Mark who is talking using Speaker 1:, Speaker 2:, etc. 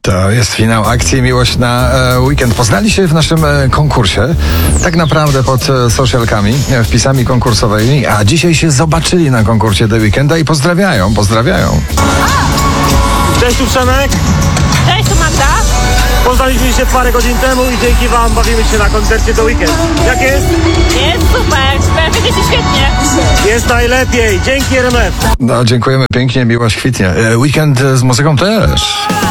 Speaker 1: To jest finał akcji Miłość na weekend. Poznali się w naszym konkursie, tak naprawdę pod socialkami, wpisami konkursowymi, a dzisiaj się zobaczyli na konkursie The Weekenda i pozdrawiają.
Speaker 2: Cześć, tu Przemek.
Speaker 3: Cześć, tu Magda.
Speaker 2: Poznaliśmy się parę godzin temu i dzięki wam bawimy się na koncercie The Weekend. Jak jest?
Speaker 3: Jest super, wiecie świetnie.
Speaker 2: Jest najlepiej. Dzięki RMF.
Speaker 1: No, dziękujemy pięknie, Miłość kwitnie. Weekend z muzyką też.